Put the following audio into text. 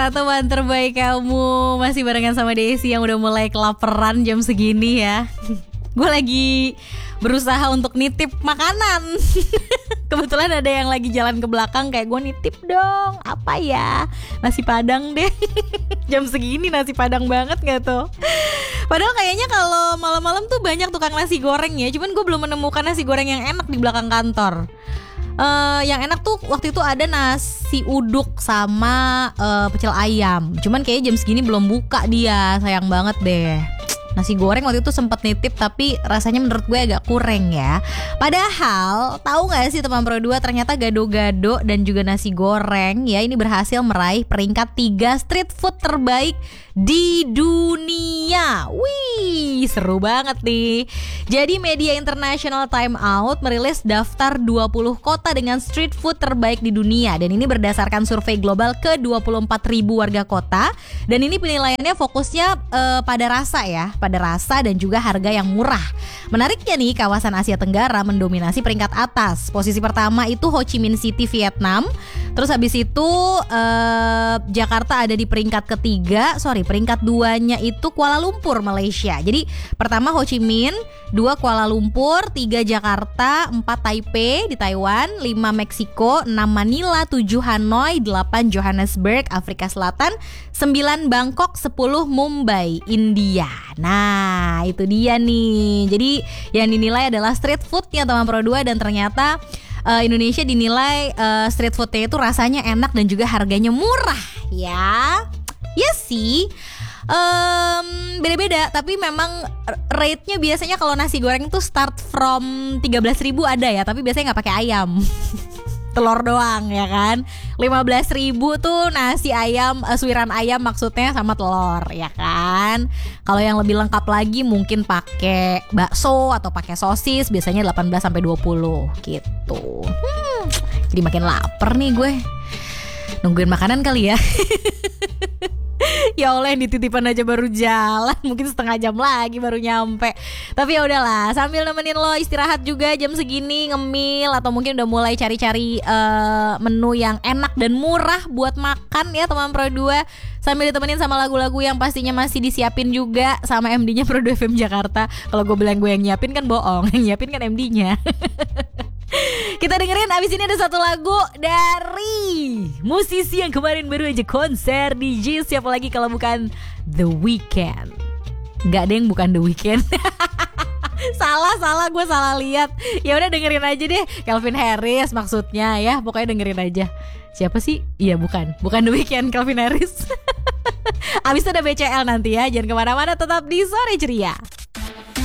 Teman terbaik kamu, masih barengan sama Desi yang udah mulai kelaparan jam segini ya. Gue lagi berusaha untuk nitip makanan. Kebetulan ada yang lagi jalan ke belakang, kayak gue nitip dong. Apa ya? Nasi padang deh. Jam segini nasi padang banget gak tuh? Padahal kayaknya kalau malam-malam tuh banyak tukang nasi goreng ya. Cuman gue belum menemukan nasi goreng yang enak di belakang kantor. Yang enak tuh waktu itu ada nasi uduk sama pecel ayam. Cuman kayaknya jam segini belum buka dia. Sayang banget deh. Nasi goreng waktu itu sempat nitip, tapi rasanya menurut gue agak kurang ya. Padahal tahu nggak sih teman Pro 2, ternyata gado-gado dan juga nasi goreng ya ini berhasil meraih peringkat 3 street food terbaik di dunia. Wih, seru banget nih. Jadi media internasional Time Out merilis daftar 20 kota dengan street food terbaik di dunia. Dan ini berdasarkan survei global ke 24.000 warga kota. Dan ini penilaiannya fokusnya pada rasa ya, pada rasa dan juga harga yang murah. Menariknya nih, kawasan Asia Tenggara mendominasi peringkat atas. Posisi pertama itu Ho Chi Minh City, Vietnam. Terus habis itu Jakarta ada di peringkat ketiga. Peringkat 2-nya itu Kuala Lumpur, Malaysia. Jadi pertama Ho Chi Minh, 2 Kuala Lumpur, 3 Jakarta, 4 Taipei di Taiwan, 5 Meksiko, 6 Manila, 7 Hanoi, 8 Johannesburg, Afrika Selatan, 9 Bangkok, 10 Mumbai, India. Nah, itu dia nih. Jadi yang dinilai adalah street foodnya teman Pro 2, dan ternyata Indonesia dinilai street foodnya itu rasanya enak dan juga harganya murah ya. Ya sih, beda-beda. Tapi memang rate-nya biasanya kalau nasi goreng tuh start from 13.000 ada ya. Tapi biasanya gak pakai ayam. Telur doang ya kan. 15.000 tuh nasi ayam, suiran ayam maksudnya sama telur ya kan. Kalau yang lebih lengkap lagi mungkin pakai bakso atau pakai sosis, biasanya 18 sampai 20 gitu. Jadi makin lapar nih gue. Nungguin makanan kali ya. Ya Allah, yang dititipan aja baru jalan, mungkin setengah jam lagi baru nyampe. Tapi ya udahlah, sambil nemenin lo istirahat juga jam segini, ngemil atau mungkin udah mulai cari-cari menu yang enak dan murah buat makan ya teman Pro 2. Sambil ditemenin sama lagu-lagu yang pastinya masih disiapin juga sama MD-nya Pro 2 FM Jakarta. Kalau gue bilang gue yang nyiapin kan bohong, yang nyiapin kan MD-nya. Kita dengerin abis ini ada satu lagu dari musisi yang kemarin baru aja konser di JIS. Siapa lagi kalau bukan The Weeknd. Gak ada yang bukan The Weeknd. Salah gue salah lihat. Ya udah dengerin aja deh, Calvin Harris maksudnya ya. Pokoknya dengerin aja. Siapa sih? Iya bukan The Weeknd, Calvin Harris. Abis itu ada BCL nanti ya. Jangan kemana-mana, tetap di Sore Ceria.